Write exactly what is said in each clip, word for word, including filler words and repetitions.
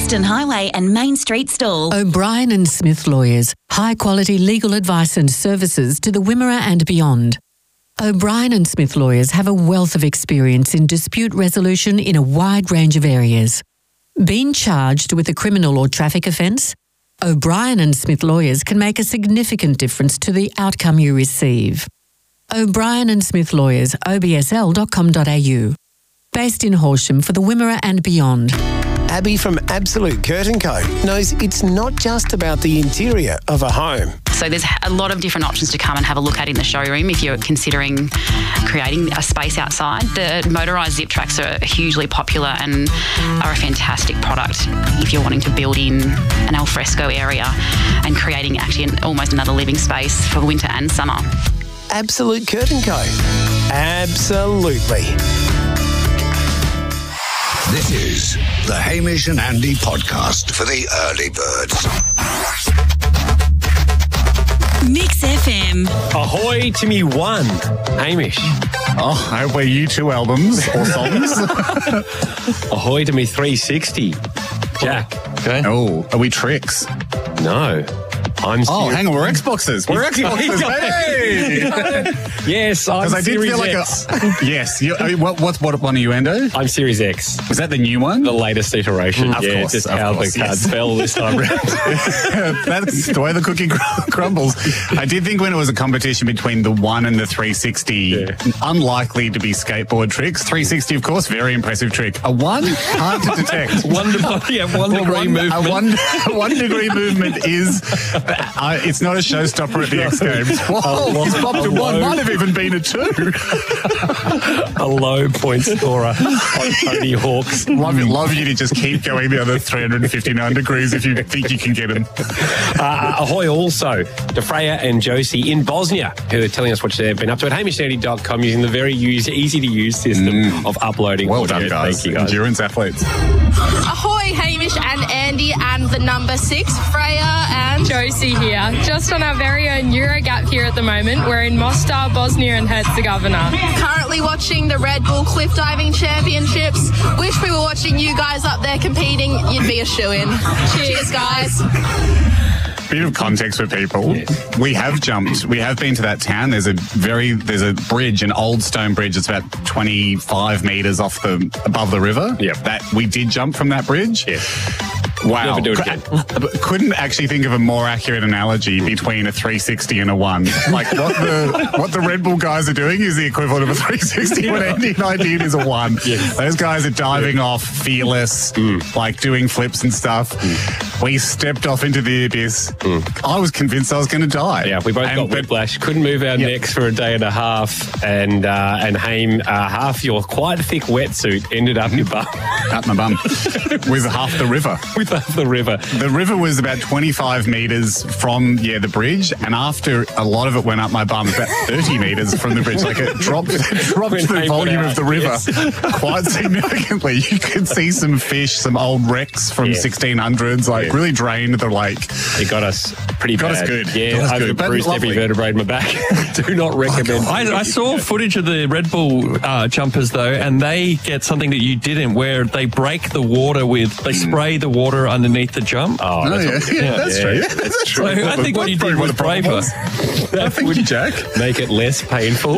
Western Highway and Main Street Stall. O'Brien and Smith Lawyers. High-quality legal advice and services to the Wimmera and beyond. O'Brien and Smith Lawyers have a wealth of experience in dispute resolution in a wide range of areas. Been charged with a criminal or traffic offence? O'Brien and Smith Lawyers can make a significant difference to the outcome you receive. O'Brien and Smith Lawyers, O B S L dot com dot A U. Based in Horsham for the Wimmera and beyond. Abby from Absolute Curtain Co. knows it's not just about the interior of a home. So there's a lot of different options to come and have a look at in the showroom if you're considering creating a space outside. The motorised zip tracks are hugely popular and are a fantastic product if you're wanting to build in an alfresco area and creating actually an, almost another living space for winter and summer. Absolute Curtain Co. Absolutely. This is the Hamish and Andy podcast for the early birds. Mix F M. Ahoy to me one, Hamish. Oh, I hope we're you two albums or songs. Ahoy to me three sixty, Jack. Okay. Oh, are we tricks? No. I'm oh, hang on, we're Xboxers. We're Xboxers. Hey! Yes, I'm Because I did Series feel like X. a yes. You, I mean, what, what's what one are you, Endo? I'm Series X. Was that the new one? The latest iteration. Of yeah, course, just of how course, the cards yes. fell this time round. That's the way the cookie cr- crumbles. I did think when it was a competition between the one and the three sixty, yeah. unlikely to be skateboard tricks. three sixty, of course, very impressive trick. A one, hard to detect. one, yeah, one well, degree one, movement. A one, one degree movement is, uh, it's not a showstopper at the X Games. Whoa, he's popped a one. Might have even been a two. A low point scorer on Tony Hawk's. Love, love you to just keep going the other three hundred fifty-nine degrees if you think you can get him. Uh, ahoy also to Freya and Josie in Bosnia, who are telling us what they've been up to at hamish andy dot com using the very use, easy-to-use system mm. of uploading well audio. done, guys. Thank you, guys. Endurance athletes. Ahoy, Hamish and Andy and the number six, Freya and Josie here. Just on our very own Eurogap here at the moment. We're in Mostar, Bosnia and Herzegovina. Currently watching the Red Bull Cliff Diving Championships. Wish we were watching you guys up there competing. You'd be a shoo-in. Cheers, Cheers guys. Bit of context for people. Yes. We have jumped. We have been to that town. There's a very, there's a bridge, an old stone bridge. It's about twenty-five metres off the, above the river. Yep. That we did jump from that bridge. Yes. Wow. Never do it again. Couldn't actually think of a more accurate analogy between a three sixty and a one. Like what the what the Red Bull guys are doing is the equivalent of a three sixty. What Andy and I did is a one. Yes. Those guys are diving off, fearless, mm. like doing flips and stuff. Mm. We stepped off into the abyss. Mm. I was convinced I was going to die. Yeah, we both and, got but, whiplash. Couldn't move our yep. necks for a day and a half. And uh, and Haim, uh, half your quite thick wetsuit ended up your bum. Up my bum. With half the river. With half the river. The river was about twenty-five metres from, yeah, the bridge. And after a lot of it went up my bum, about thirty metres from the bridge. Like it dropped, it dropped the volume out, of the river yes. quite significantly. You could see some fish, some old wrecks from yeah. sixteen hundreds, like yeah. really drained the lake. It got us pretty got bad. Us good. Yeah, got us I've good. bruised every vertebrae in my back. Do not recommend. Oh, I, I saw footage of the Red Bull uh, jumpers though, and they get something that you didn't, where they break the water with, they spray the water underneath the jump. Oh, oh that's, yeah. yeah. yeah, that's yeah, true. That's true. So I think what you did was braver. I think you, Jack. Make it less painful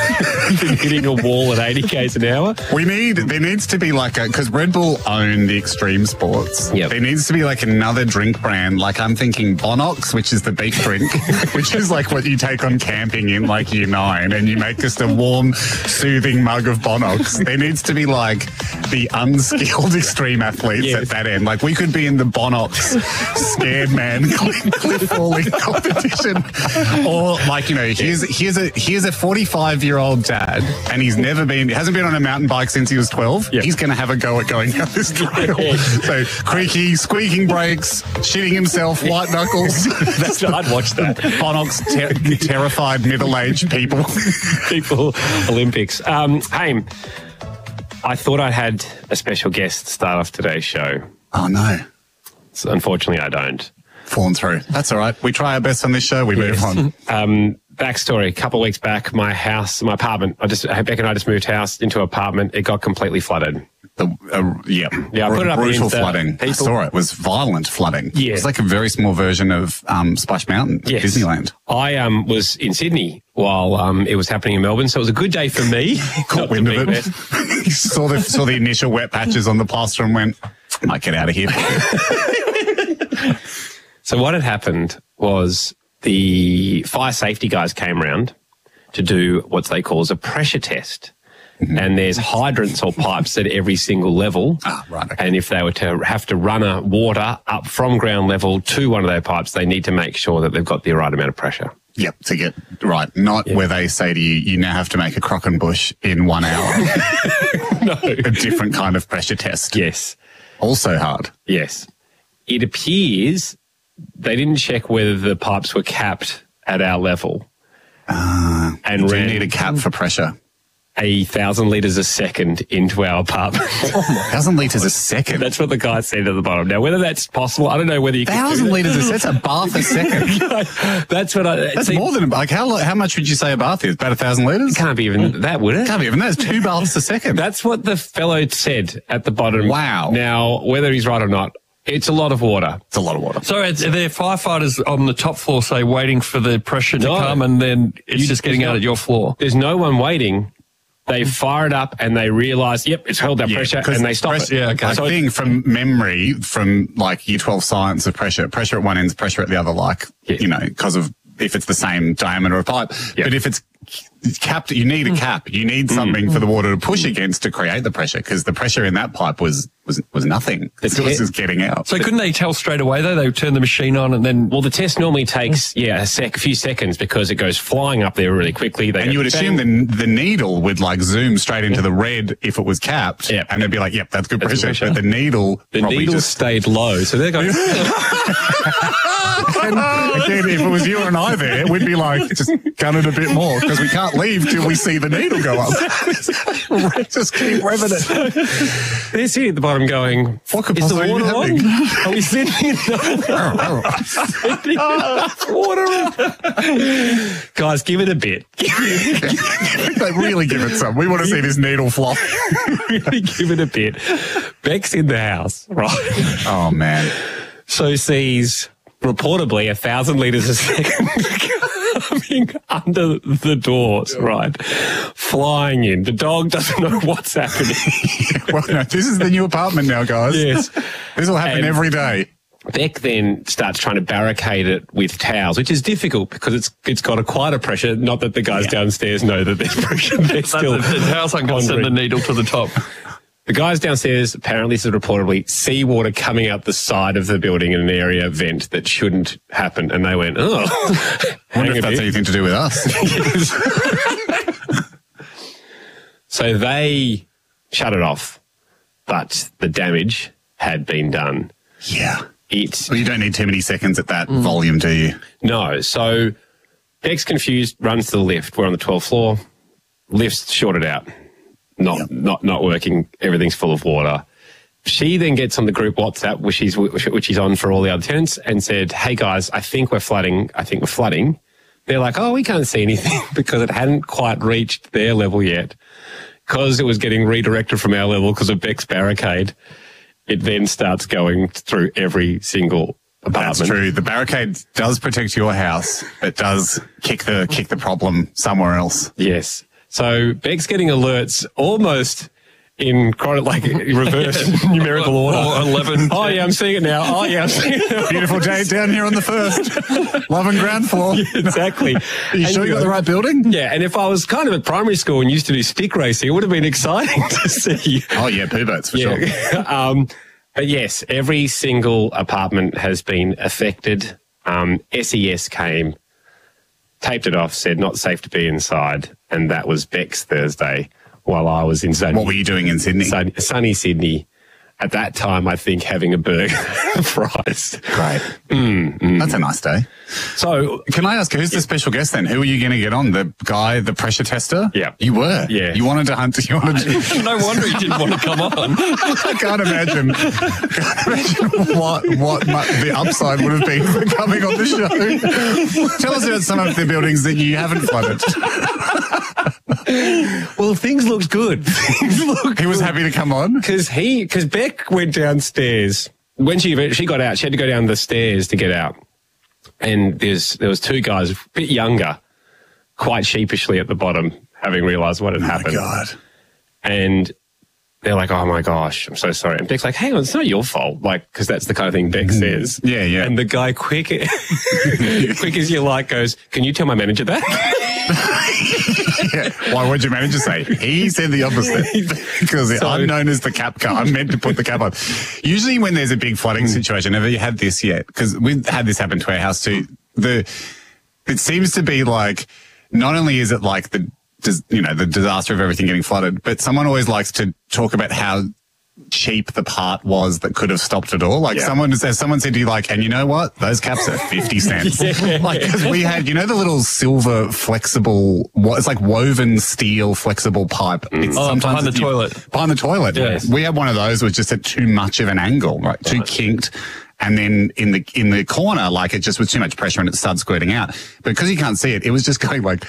than hitting a wall at eighty kays an hour. We need, there needs to be like a, because Red Bull own the extreme sports. Yep. There needs to be like another drink brand. Like I'm thinking Bonox, which is the beef drink, which is like what you take on camping in like year nine and you make just a warm, soothing mug of Bonox. There needs to be like the unskilled extreme athletes yes. at that end. Like we could be in the Bonox scared man cliff falling competition. Or like, you know, here's, here's a, here's a forty-five year old dad and he's never been, hasn't been on a mountain bike since he was twelve. Yep. He's going to have a go at going down this trail. So creaky, squeaking brakes, shitting himself, white knuckles. That's, I'd watch that. Bonox, ter- terrified middle-aged people. People, Olympics. Um, Haim, I thought I had a special guest start off today's show. Oh, no. So unfortunately, I don't. Fallen through. That's all right. We try our best on this show. We yes. move on. Um, backstory, a couple of weeks back, my house, my apartment, I just, Becca and I just moved house into an apartment. It got completely flooded. The, uh, yeah, Yeah, I put it up brutal against, uh, flooding. I people- saw it. It was violent flooding. Yeah. It was like a very small version of um, Splash Mountain at Yes. Disneyland. I um, was in Sydney while um, it was happening in Melbourne, so it was a good day for me. Caught Not to wind of be it. there. saw the saw the initial wet patches on the plaster and went, I might get out of here. So what had happened was the fire safety guys came around to do what they call as a pressure test. And there's hydrants or pipes at every single level. Ah, right, okay. And if they were to have to run a water up from ground level to one of their pipes, they need to make sure that they've got the right amount of pressure. Yep, to get right. Not where they say to you, you now have to make a Croquembouche in one hour. No. A different kind of pressure test. Yes. Also hard. Yes. It appears they didn't check whether the pipes were capped at our level. Uh, and you do ran need a cap for pressure. a thousand litres a second into our apartment. Thousand litres a second? That's what the guy said at the bottom. Now, whether that's possible, I don't know whether you can Thousand do that. litres a second? That's a bath a second. That's what I... That's see, more than, like, how how much would you say a bath is? About a thousand litres? It can't be even that, would it? Can't be even that. It's two baths a second. That's what the fellow said at the bottom. Wow. Now, whether he's right or not, it's a lot of water. It's a lot of water. So it's, are there firefighters on the top floor, say, waiting for the pressure to No. come, and then it's You- just getting there's out no- at your floor? There's no one waiting. They fire it up and they realise, yep, it's held that Yeah, pressure, 'cause and they stop pressure- it. Yeah, okay. I So think from memory, from like year twelve science of pressure, pressure at one end, pressure at the other, like, Yeah. you know, because of if it's the same diameter of pipe. Yeah. But if it's capped, you need a cap. You need something for the water to push against to create the pressure, because the pressure in that pipe was was, was nothing. It was just getting out. So couldn't they tell straight away, though? They would turn the machine on and then... Well, the test normally takes, yeah, a sec, a few seconds because it goes flying up there really quickly. They And you would assume the, the needle would like zoom straight into the red if it was capped. Yeah. And they'd be like, yep, that's good That's good pressure. pressure. But the needle The probably needle just... stayed low, so they're going... And again, if it was you and I there, we'd be like, just gun it a bit more because we can't leave till we see the needle go up. Just keep revving it. They're sitting at the bottom going, What could is the possibly be water on? happening? Are we sitting in water on? Guys, give it a bit. They really give it some. We want to see this needle flop. Really give it a bit. Beck's in the house, right? Oh, man. So sees reportedly a thousand litres a second coming under the doors, right? Flying in. The dog doesn't know what's happening. Well, no, this is the new apartment now, guys. Yes. This will happen And- every day. Beck then starts trying to barricade it with towels, which is difficult because it's it's got a quite a pressure. Not that the guys downstairs know that there's pressure. They're still the, the house aren't going to send the pondering. needle to the top. The guys downstairs apparently said reportedly seawater coming out the side of the building in an area vent that shouldn't happen, and they went, oh. I wonder hang if a that's bit. anything to do with us. So they shut it off, but the damage had been done. Yeah. It Well, you don't need too many seconds at that volume, do you? No. So Beck's confused, runs to the lift. We're on the twelfth floor. Lift's shorted out. Not Yep. not not working. Everything's full of water. She then gets on the group WhatsApp, which she's which, which she's on for all the other tenants, and said, "Hey guys, I think we're flooding. I think we're flooding." They're like, "Oh, we can't see anything," because it hadn't quite reached their level yet. Because it was getting redirected from our level because of Beck's barricade, it then starts going through every single apartment. That's true. The barricade does protect your house. It does kick the kick the problem somewhere else. Yes. So Beck's getting alerts almost in quite like reverse numerical order. Or eleven. Oh yeah, I'm seeing it now. Oh yeah, I'm seeing it now. Beautiful day down here on the first. Love and ground floor. Exactly. Are you And sure you got the right building? Yeah, and if I was kind of at primary school and used to do stick racing, it would have been exciting to see. Oh yeah, poo boats for sure. Yeah. um, but yes, every single apartment has been affected. Um, S E S came, taped it off, said not safe to be inside, and that was Beck's Thursday while I was in sunny, What were you doing in Sydney? sunny, sunny Sydney. At that time, I think having a burger and fries. Great. Mm, mm. That's a nice day. So, Can I ask, who's the special guest then? Who are you going to get on? The guy, the pressure tester? Yeah. You were? Yeah. You wanted to hunt, you wanted to... No wonder he didn't want to come on. I can't imagine, can't imagine what, what mu- the upside would have been for coming on the show. Tell us about some of the buildings that you haven't flooded. Well, things looked good. Things looked He was good. happy to come on? Because he, because Beck went downstairs. When she she got out, she had to go down the stairs to get out. And there's there was two guys, a bit younger, quite sheepishly at the bottom, having realised what had Oh, my happened. God. And they're like, oh, my gosh, I'm so sorry. And Beck's like, hang on, it's not your fault. Like, because that's the kind of thing Beck says. Yeah, yeah. And the guy, quick, quick as you like, goes, can you tell my manager that? Yeah. Why would your manager say? He said the opposite. Because So- I'm known as the cap guy. I'm meant to put the cap on. Usually when there's a big flooding situation, have you had this yet? Because we've had this happen to our house too. The It seems to be like, not only is it like the, dis- you know, the disaster of everything getting flooded, but someone always likes to talk about how cheap the part was that could have stopped it all. Like Yeah. someone says, someone said to you, like, and you know what? Those caps are fifty cents. Like, because we had, you know, the little silver flexible, what it's like woven steel flexible pipe. It's Oh, behind the you- toilet. Behind the toilet. Yes. We had one of those was just at too much of an angle, right? Too kinked. And then in the in the corner, like it just was too much pressure and it started squirting out. But because you can't see it, it was just going like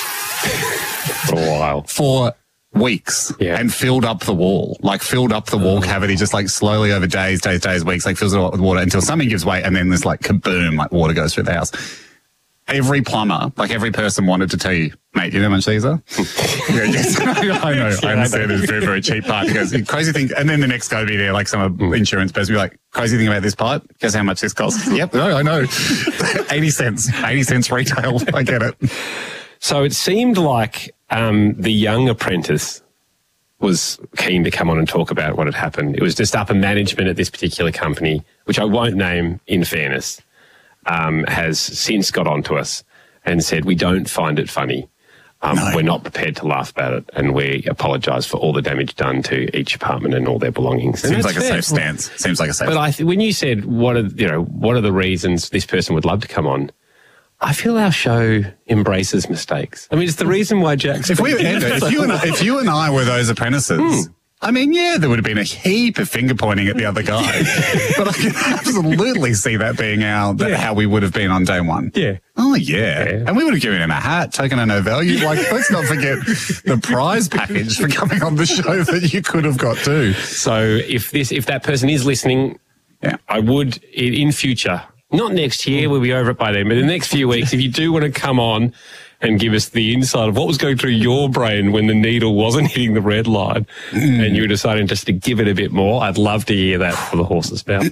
For a while. for weeks Yeah. and filled up the wall, like filled up the wall cavity, just like slowly over days, days, days, weeks, like fills it up with water until something gives way and then there's like kaboom, like water goes through the house. Every plumber, like every person wanted to tell you, mate, you know how much these are? Yeah, yes. I know. I understand it's a very, very cheap pipe. He goes, crazy thing. And then the next guy would be there, like some insurance person, be like, crazy thing about this pipe? Guess how much this costs? Yep. No, I know. eighty cents. eighty cents retail. I get it. So it seemed like um, the young apprentice was keen to come on and talk about what had happened. It was just upper management at this particular company, which I won't name in fairness, um, has since got onto us and said, we don't find it funny. Um, No. We're not prepared to laugh about it, and we apologise for all the damage done to each apartment and all their belongings. And Seems that's like a fair. safe stance. Seems like a safe But I th- when you said what are you know what are the reasons this person would love to come on, I feel our show embraces mistakes. I mean, it's the reason why Jack's. If we, if you and I, if you and I were those apprentices, I mean, yeah, there would have been a heap of finger pointing at the other guy, but I can absolutely see that being our that Yeah. how we would have been on day one. Yeah. Oh yeah. Yeah. And we would have given him a hat, token of no value. Like, let's not forget the prize package for coming on the show that you could have got too. So if this if that person is listening, Yeah. I would in, in future, not next year, we'll be over it by then, but in the next few weeks, if you do want to come on and give us the insight of what was going through your brain when the needle wasn't hitting the red line and you were deciding just to give it a bit more, I'd love to hear that for the horse's mouth.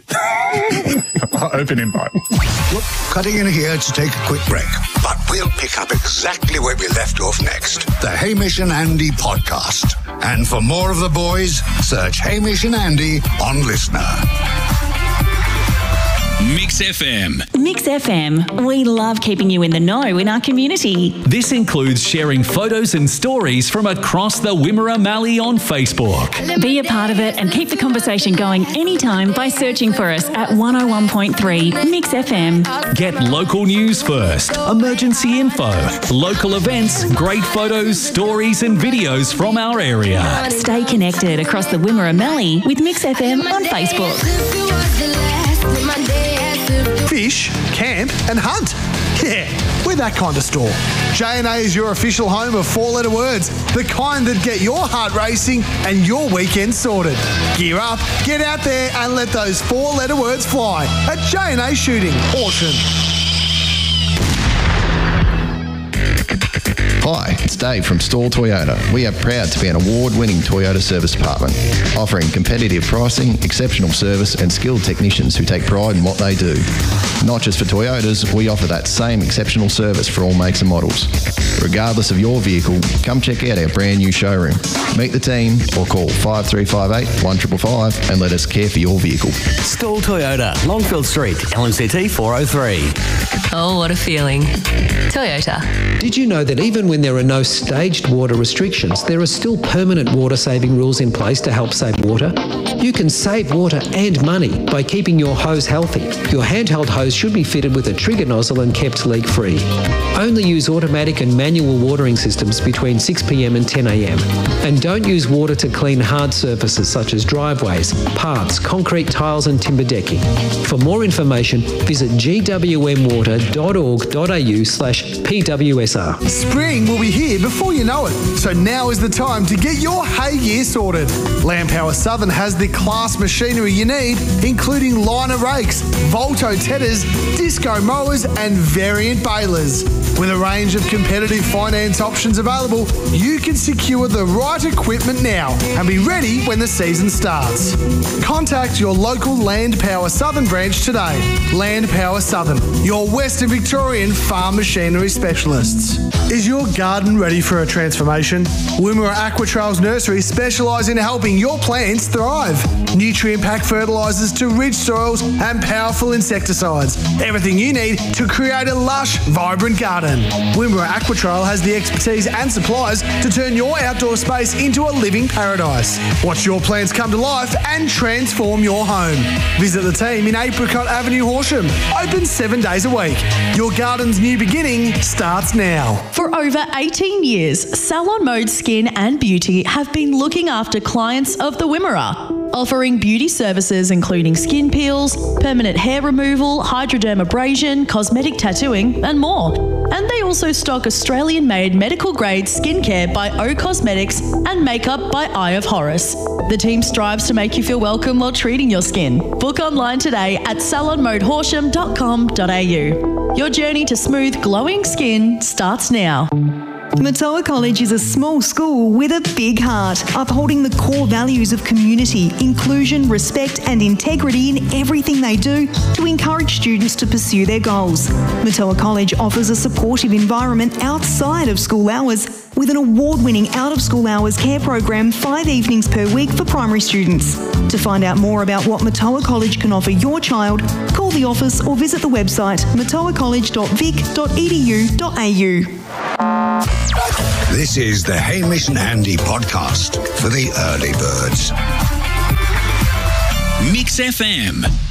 Open invite. Look, cutting in here to take a quick break, but we'll pick up exactly where we left off next. The Hamish and Andy podcast. And for more of the boys, search Hamish and Andy on Listener. Mix F M. Mix F M. We love keeping you in the know in our community. This includes sharing photos and stories from across the Wimmera Mallee on Facebook. Be a part of it and keep the conversation going anytime by searching for us at one oh one point three Mix F M. Get local news first, emergency info, local events, great photos, stories and videos from our area. Stay connected across the Wimmera Mallee with Mix F M on Facebook. Fish, camp and hunt. Yeah, we're that kind of store. J and A is your official home of four-letter words, the kind that get your heart racing and your weekend sorted. Gear up, get out there and let those four-letter words fly at J and A Shooting, Horsham. Hi, it's Dave from Stall Toyota. We are proud to be an award-winning Toyota service department, offering competitive pricing, exceptional service and skilled technicians who take pride in what they do. Not just for Toyotas, we offer that same exceptional service for all makes and models. Regardless of your vehicle, come check out our brand new showroom. Meet the team or call five three five eight, one five five five and let us care for your vehicle. Stall Toyota, Longfield Street, L M C T four oh three. Oh, what a feeling. Toyota. Did you know that even when there are no staged water restrictions, there are still permanent water-saving rules in place to help save water? You can save water and money by keeping your hose healthy. Your handheld hose should be fitted with a trigger nozzle and kept leak-free. Only use automatic and manual watering systems between six p m and ten a m. And don't use water to clean hard surfaces such as driveways, paths, concrete tiles and timber decking. For more information, visit g w m water dot org dot a u slash P W S R. Spring spring will be here before you know it. So now is the time to get your hay gear sorted. Land Power Southern has the class machinery you need, including liner rakes, Volto tedders, disco mowers and variant balers. With a range of competitive finance options available, you can secure the right equipment now and be ready when the season starts. Contact your local Land Power Southern branch today. Land Power Southern, your Western Victorian farm machinery specialists. Is your garden ready for a transformation? Wimmera Aquatrails Nursery specialise in helping your plants thrive. Nutrient-packed fertilisers to rich soils and powerful insecticides. Everything you need to create a lush, vibrant garden. Wimmera Aquatrail has the expertise and supplies to turn your outdoor space into a living paradise. Watch your plants come to life and transform your home. Visit the team in Apricot Avenue, Horsham. Open seven days a week. Your garden's new beginning starts now. For over eighteen years, Salon Mode Skin and Beauty have been looking after clients of the Wimmera, offering beauty services including skin peels, permanent hair removal, hydrodermabrasion, cosmetic tattooing, and more. And they also stock Australian-made medical-grade skincare by O Cosmetics and makeup by Eye of Horus. The team strives to make you feel welcome while treating your skin. Book online today at salon mode horsham dot com dot a u. Your journey to smooth, glowing skin starts now. Matoa College is a small school with a big heart, upholding the core values of community, inclusion, respect and integrity in everything they do to encourage students to pursue their goals. Matoa College offers a supportive environment outside of school hours with an award-winning out-of-school hours care program five evenings per week for primary students. To find out more about what Matoa College can offer your child, call the office or visit the website matoa college dot vic dot e d u dot a u. This is the Hamish and Andy podcast for the early birds. Mix F M.